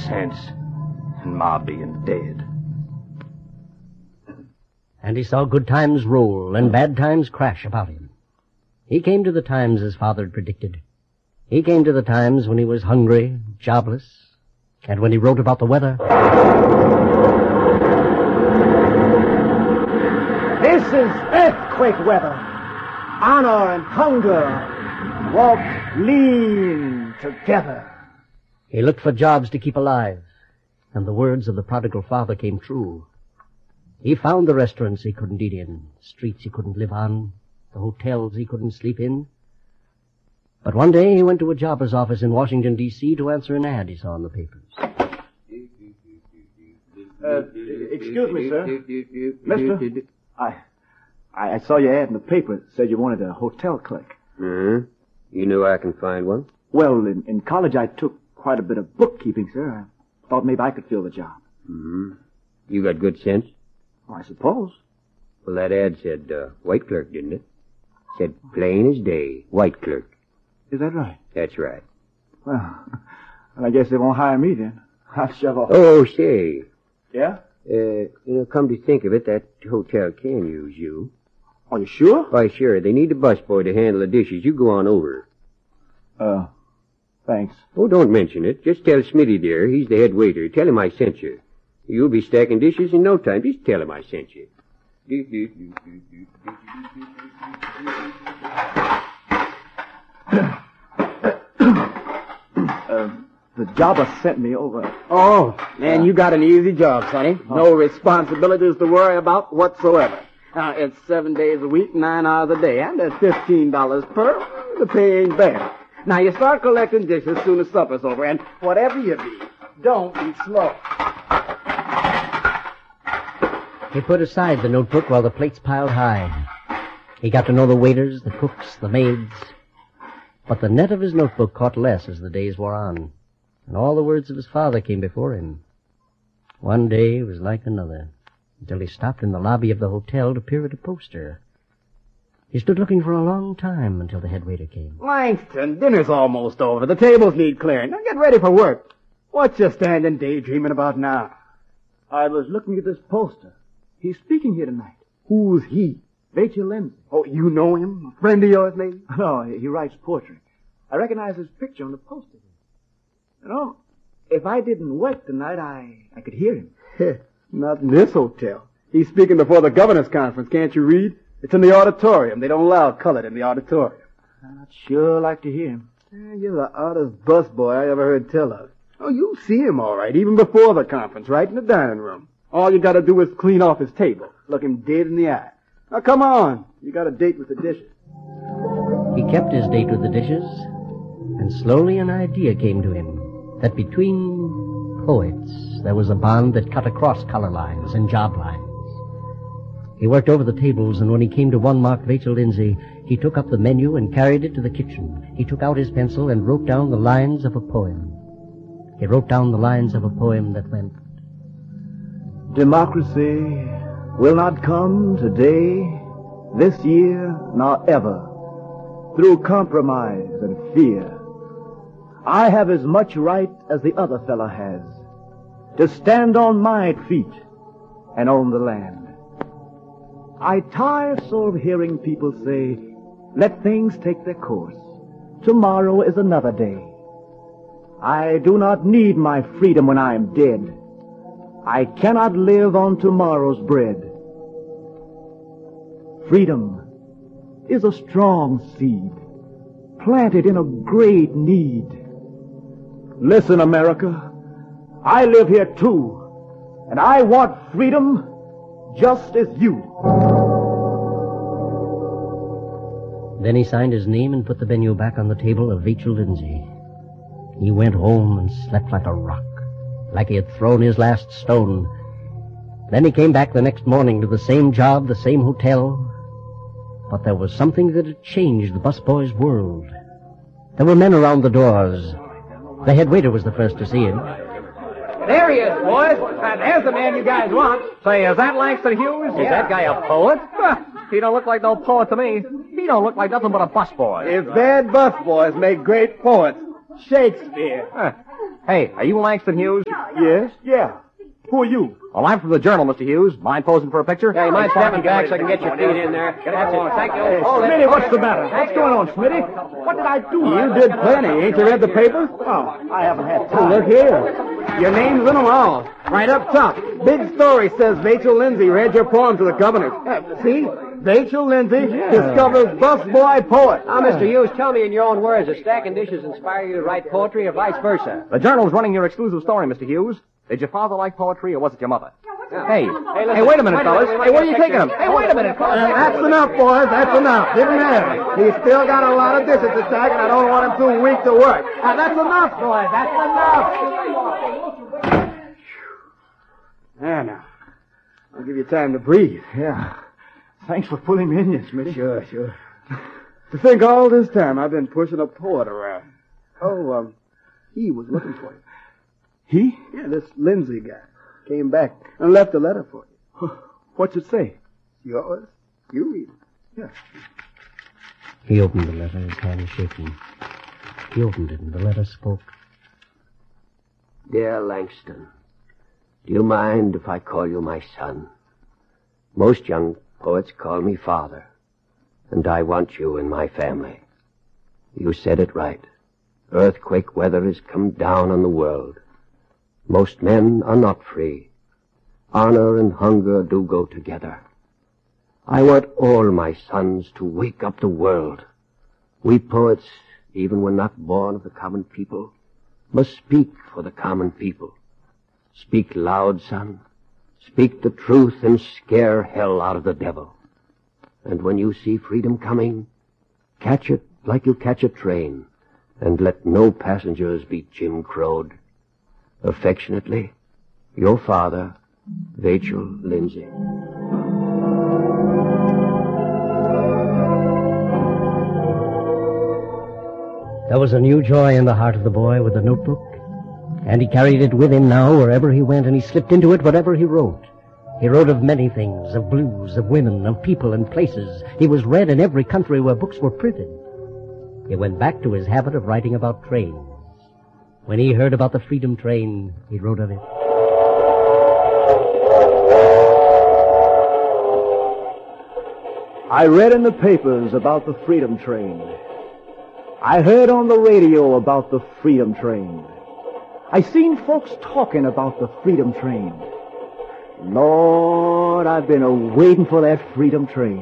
sense. And Ma being dead. And he saw good times roll and bad times crash about him. He came to the times his father had predicted. He came to the times when he was hungry, jobless, and when he wrote about the weather. This is earthquake weather. Honor and hunger walk lean together. He looked for jobs to keep alive, and the words of the prodigal father came true. He found the restaurants he couldn't eat in, streets he couldn't live on, the hotels he couldn't sleep in. But one day he went to a jobber's office in Washington, D.C. to answer an ad he saw in the papers. Excuse me, sir. Mister, I saw your ad in the paper. It said you wanted a hotel clerk. You know I can find one? Well, in college I took quite a bit of bookkeeping, sir. I thought maybe I could fill the job. You got good sense? I suppose. Well, that ad said white clerk, didn't it? Said plain as day, white clerk. Is that right? That's right. Well, I guess they won't hire me then. I'll shove off. Oh, say. Yeah? Come to think of it, that hotel can use you. Are you sure? Why, sure. They need a busboy to handle the dishes. You go on over. Thanks. Oh, don't mention it. Just tell Smitty there. He's the head waiter. Tell him I sent you. You'll be stacking dishes in no time. Just tell him I sent you. The jobber sent me over. Oh, man, you got an easy job, Sonny. No responsibilities to worry about whatsoever. It's 7 days a week, 9 hours a day, and at $15 per, the pay ain't bad. Now, you start collecting dishes as soon as supper's over, and whatever you be, don't be slow. He put aside the notebook while the plates piled high. He got to know the waiters, the cooks, the maids. But the net of his notebook caught less as the days wore on, and all the words of his father came before him. One day was like another, until he stopped in the lobby of the hotel to peer at a poster. He stood looking for a long time until the head waiter came. Langston, dinner's almost over. The tables need clearing. Now get ready for work. What you standing daydreaming about now? I was looking at this poster. He's speaking here tonight. Who's he? Vachel Lindsay. Oh, you know him? A friend of yours, maybe? No, he writes poetry. I recognize his picture on the poster. You know, if I didn't work tonight, I could hear him. Not in this hotel. He's speaking before the governor's conference. Can't you read? It's in the auditorium. They don't allow colored in the auditorium. I'd sure like to hear him. You're the oddest busboy I ever heard tell of. Oh, you'll see him all right, even before the conference, right in the dining room. All you gotta do is clean off his table. Look him dead in the eye. Now, come on. You got a date with the dishes. He kept his date with the dishes, and slowly an idea came to him that between poets there was a bond that cut across color lines and job lines. He worked over the tables, and when he came to one marked Vachel Lindsay, he took up the menu and carried it to the kitchen. He took out his pencil and wrote down the lines of a poem. He wrote down the lines of a poem that went, Democracy will not come today, this year, nor ever, through compromise and fear. I have as much right as the other fellow has to stand on my feet and own the land. I tire so of hearing people say, let things take their course. Tomorrow is another day. I do not need my freedom when I am dead. I cannot live on tomorrow's bread. Freedom is a strong seed, planted in a great need. Listen, America, I live here too, and I want freedom just as you. Then he signed his name and put the menu back on the table of Vachel Lindsay. He went home and slept like a rock, like he had thrown his last stone. Then he came back the next morning to the same job, the same hotel. But there was something that had changed the busboy's world. There were men around the doors. The head waiter was the first to see him. There he is, boys. There's the man you guys want. Say, is that Langston Hughes? Is that guy a poet? He don't look like no poet to me. He don't look like nothing but a busboy. If bad busboys make great poets, Shakespeare. Hey, are you Langston Hughes? Yes? Yeah. Who are you? Well, I'm from the Journal, Mr. Hughes. Mind posing for a picture? Yeah, you mind stepping back so I can get your feet in there? That's it. Thank you. Smitty, what's the matter? What's going on, Smitty? What did I do? You did plenty. Ain't you read the paper? Oh, I haven't had Oh, time. look here. Your name's in them all. Right up top. Big story says Vachel Lindsay read your poem to the governor. See? Vachel Lindsay discovers busboy poet. Now, Mr. Hughes, tell me in your own words, does stacking dishes inspire you to write poetry or vice versa? The Journal's running your exclusive story, Mr. Hughes. Did your father like poetry, or was it your mother? Hey, wait a minute, fellas. Hey, where are you taking him? Hey, wait a minute, fellas. That's enough, boys. That's enough. Give him that. He's still got a lot of dishes to stack, and I don't want him too weak to work. That's enough, boys. That's enough. There now. I'll give you time to breathe. Yeah. Thanks for pulling me in, you, Smitty. Sure. To think all this time I've been pushing a poet around. Oh, he was looking for you. He? Yeah, this Lindsay guy came back and left a letter for you. What's it say? Yours? You read it. Yeah. He opened the letter, his hand shaking. He opened it, and the letter spoke. Dear Langston, do you mind if I call you my son? Most young poets call me father, and I want you in my family. You said it right. Earthquake weather has come down on the world. Most men are not free. Honor and hunger do go together. I want all my sons to wake up the world. We poets, even when not born of the common people, must speak for the common people. Speak loud, son. Speak the truth and scare hell out of the devil. And when you see freedom coming, catch it like you catch a train, and let no passengers be Jim Crowed. Affectionately, your father, Vachel Lindsay. There was a new joy in the heart of the boy with the notebook, and he carried it with him now wherever he went, and he slipped into it whatever he wrote. He wrote of many things, of blues, of women, of people and places. He was read in every country where books were printed. He went back to his habit of writing about trains. When he heard about the Freedom Train, he wrote of it. I read in the papers about the Freedom Train. I heard on the radio about the Freedom Train. I seen folks talking about the Freedom Train. Lord, I've been a-waiting for that Freedom Train.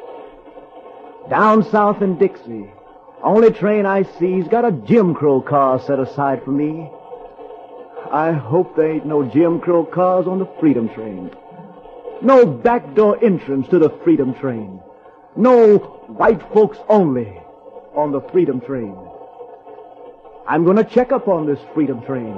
Down south in Dixie, only train I see's got a Jim Crow car set aside for me. I hope there ain't no Jim Crow cars on the Freedom Train. No backdoor entrance to the Freedom Train. No white folks only on the Freedom Train. I'm going to check up on this Freedom Train.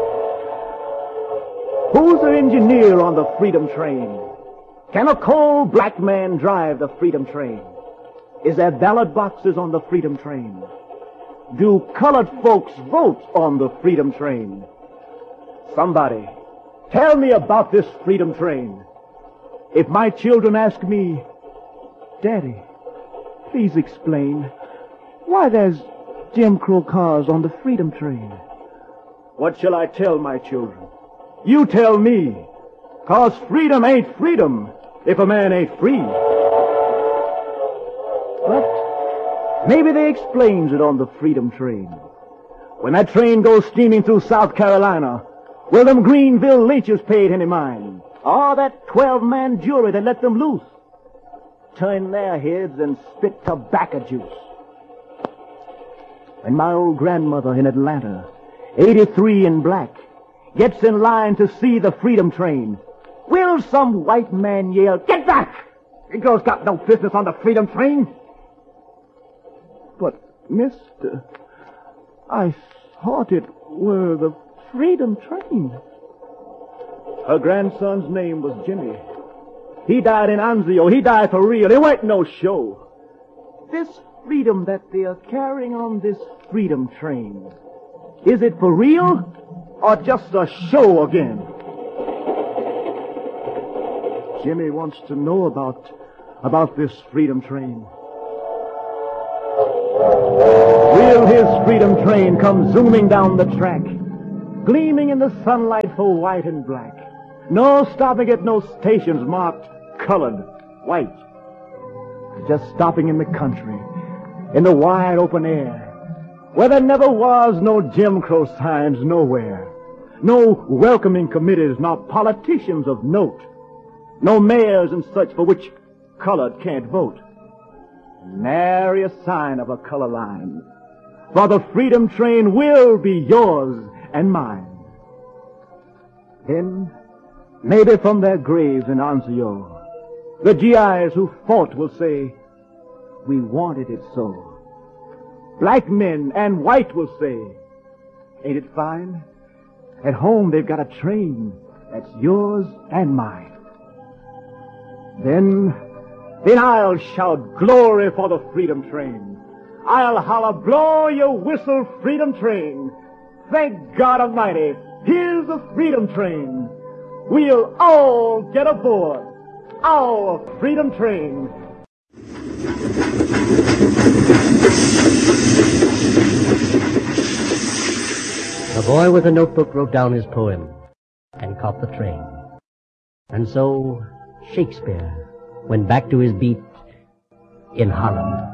Who's the engineer on the Freedom Train? Can a coal black man drive the Freedom Train? Is there ballot boxes on the Freedom Train? Do colored folks vote on the Freedom Train? Somebody, tell me about this Freedom Train. If my children ask me, Daddy, please explain why there's Jim Crow cars on the Freedom Train. What shall I tell my children? You tell me, 'cause freedom ain't freedom if a man ain't free. But maybe they explains it on the Freedom Train. When that train goes steaming through South Carolina, will them Greenville lynchers pay it any mind? Or that 12-man jury that let them loose? Turn their heads and spit tobacco juice. When my old grandmother in Atlanta, 83 in black, gets in line to see the Freedom Train, will some white man yell, "Get back! Negro's got no business on the Freedom Train"? But, mister, I thought it were the Freedom Train. Her grandson's name was Jimmy. He died in Anzio. He died for real. It wasn't no show. This freedom that they're carrying on this Freedom Train, is it for real or just a show again? Jimmy wants to know about this Freedom Train. Will his Freedom Train come zooming down the track? gleaming in the sunlight for white and black. No stopping at no stations marked colored, white. Just stopping in the country, in the wide open air, where there never was no Jim Crow signs nowhere, no welcoming committees, nor politicians of note, no mayors and such for which colored can't vote. Nary a sign of a color line, for the freedom train will be yours and mine. Then, maybe from their graves in Anzio, the GIs who fought will say, we wanted it so. Black men and white will say, ain't it fine? At home they've got a train that's yours and mine. Then I'll shout glory for the freedom train. I'll holler, blow your whistle, freedom train. Thank God Almighty, here's the freedom train. We'll all get aboard our freedom train. The boy with the notebook wrote down his poem and caught the train. And so Shakespeare went back to his beat in Holland.